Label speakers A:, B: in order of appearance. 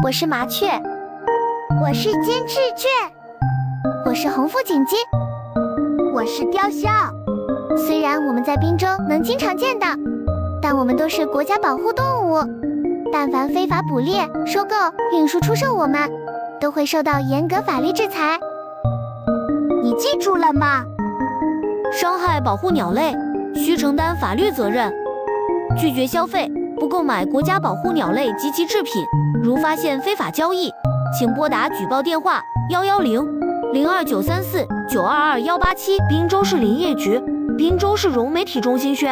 A: 我是麻雀，
B: 我是金翅雀，
A: 我是红腹锦鸡，
B: 我是雕鸮。
A: 虽然我们在滨州能经常见到，但我们都是国家保护动物，但凡非法捕猎、收购、运输、出售我们，都会受到严格法律制裁。
B: 你记住了吗？
C: 伤害保护鸟类，需承担法律责任。拒绝消费，不购买国家保护鸟类及其制品。如发现非法交易，请拨打举报电话110-02934-922-187，滨州市林业局，滨州市融媒体中心宣。